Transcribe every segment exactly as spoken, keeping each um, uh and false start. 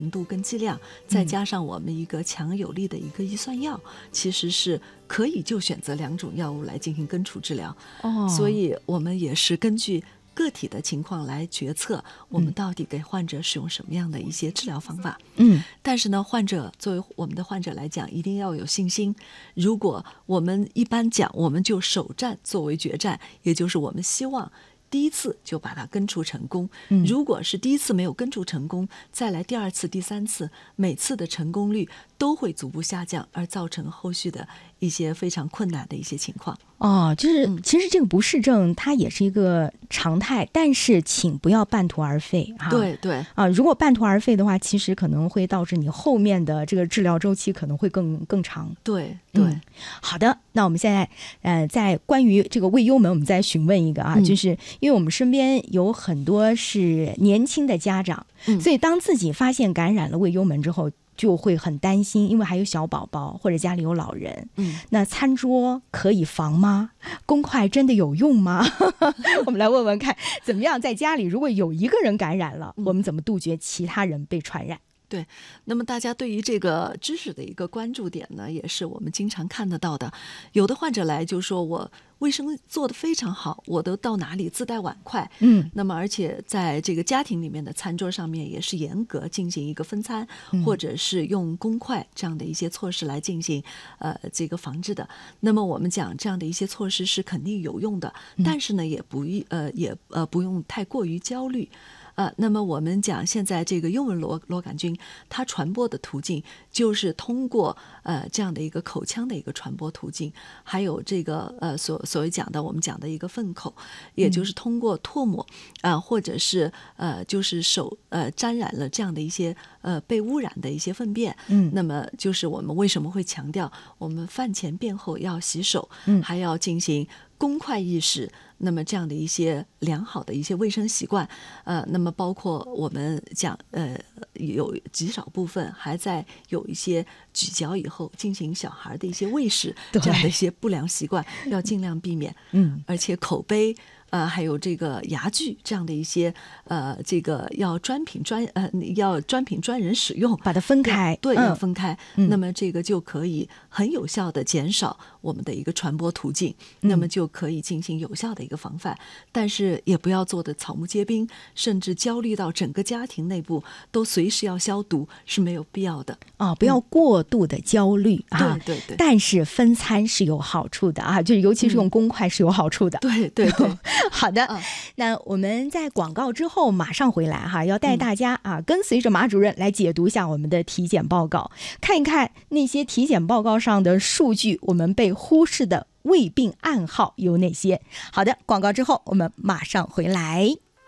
程度跟剂量，再加上我们一个强有力的一个抑酸药，嗯、其实是可以就选择两种药物来进行根除治疗。哦，所以我们也是根据个体的情况来决策，我们到底给患者使用什么样的一些治疗方法。嗯，但是呢，患者作为我们的患者来讲，一定要有信心。如果我们一般讲，我们就首战作为决战，也就是我们希望第一次就把它根除成功。嗯、如果是第一次没有根除成功，再来第二次、第三次，每次的成功率都会逐步下降，而造成后续的一些非常困难的一些情况。 哦，就是其实这个不适症它也是一个常态，但是请不要半途而废哈。 对对啊，如果半途而废的话，其实可能会导致你后面的这个治疗周期可能会更更长。 对对、嗯， 好的，那我们现在呃，在关于这个胃幽门，我们再询问一个啊，嗯、就是因为我们身边有很多是年轻的家长，嗯、所以当自己发现感染了胃幽门之后，就会很担心，因为还有小宝宝或者家里有老人。嗯，那餐桌可以防吗？公筷真的有用吗？我们来问问看，怎么样在家里如果有一个人感染了，我们怎么杜绝其他人被传染？ 对，那么大家对于这个知识的一个关注点呢，也是我们经常看得到的。有的患者来就说，我卫生做得非常好，我都到哪里自带碗筷。嗯，那么而且在这个家庭里面的餐桌上面也是严格进行一个分餐，嗯、或者是用公筷这样的一些措施来进行呃这个防治的。那么我们讲这样的一些措施是肯定有用的，嗯、但是呢也不呃也呃不用太过于焦虑。呃，那么我们讲现在这个幽门螺螺杆菌，它传播的途径就是通过呃这样的一个口腔的一个传播途径，还有这个呃所所谓讲的我们讲的一个粪口，也就是通过唾沫啊、呃，或者是呃就是手呃沾染了这样的一些呃被污染的一些粪便。嗯，那么就是我们为什么会强调我们饭前便后要洗手，嗯，还要进行公筷意识。那么这样的一些良好的一些卫生习惯，呃，那么包括我们讲，呃，有极少部分还在有一些咀嚼以后进行小孩的一些喂食这样的一些不良习惯，要尽量避免。嗯，而且口碑。呃，还有这个牙具这样的一些呃，这个要专品专呃要专品专人使用， 把它分开， 对， 嗯、 要分开、嗯。那么这个就可以很有效的减少我们的一个传播途径，嗯、那么就可以进行有效的一个防范。但是也不要做的草木皆兵，甚至焦虑到整个家庭内部都随时要消毒是没有必要的啊、哦！不要过度的焦虑、 嗯、啊，对对对。 但是分餐是有好处的啊，就是尤其是用公筷是有好处的。 嗯、对对对。 好的、嗯，那我们在广告之后马上回来哈，要带大家啊、嗯、跟随着马主任来解读一下我们的体检报告，看一看那些体检报告上的数据，我们被忽视的胃病暗号有哪些。好的，广告之后我们马上回来。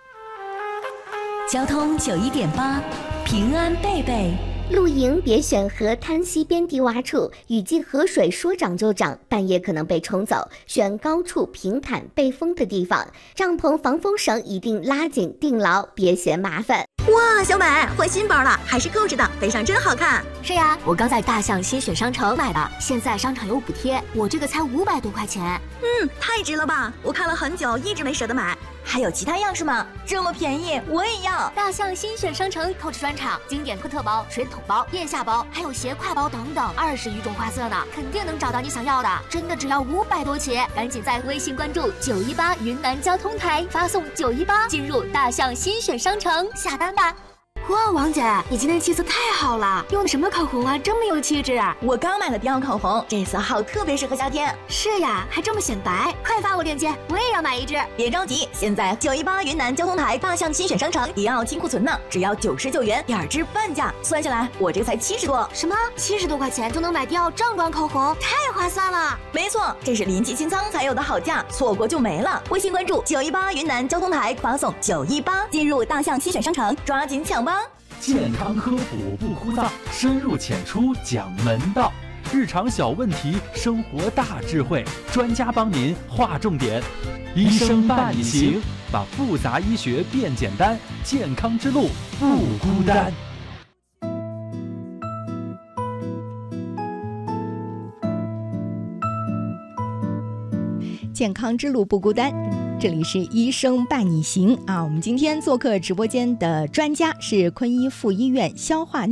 交通九一点八，平安贝贝。 露营别选河滩溪边低洼处，雨季河水说涨就涨，半夜可能被冲走。选高处平坦背风的地方，帐篷防风绳一定拉紧钉牢，别嫌麻烦。 哇，小美换新包了，还是购置的，背上真好看。 是呀，我刚在大象新选商城买的，现在商场有补贴，我这个才五百多块钱。 嗯，太值了吧！我看了很久，一直没舍得买。还有其他样式吗？这么便宜，我也要！ 大象新选商城购置专场，经典托特包、水桶包、腋下包，还有斜挎包等等，二十余种花色呢，肯定能找到你想要的。真的只要五百多起，赶紧在微信关注九一八云南交通台，发送九一八进入大象新选商城下单吧。 哇，王姐，你今天气色太好了，用的什么口红啊，这么有气质啊！我刚买了迪奥口红，这色号特别适合夏天。是呀，还这么显白，快发我链接，我也要买一支。别着急，现在九一八云南交通台大象新选商城迪奥清库存呢，只要九十九元，第二支半价，算下来我这个才七十多。什么？七十多块钱就能买迪奥正装口红，太划算了！没错，这是临期清仓才有的好价，错过就没了。微信关注九一八云南交通台，发送九一八进入大象新选商城，抓紧抢吧！ 健康科普不枯燥，深入浅出讲门道，日常小问题，生活大智慧，专家帮您划重点。医生伴你行，把复杂医学变简单，健康之路不孤单。 健康之路不孤单。 这里是医生伴你行啊，我们今天做客直播间的专家是昆医附医院消化